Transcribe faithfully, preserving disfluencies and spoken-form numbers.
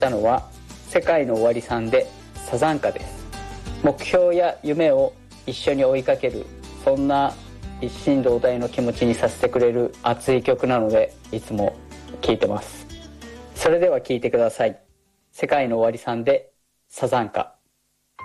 たのは世界の終わりさんでサザンカです。目標や夢を一緒に追いかける、そんな一心同体の気持ちにさせてくれる熱い曲なので、いつも聴いてます。それでは聴いてください。世界の終わりさんでサザンカ。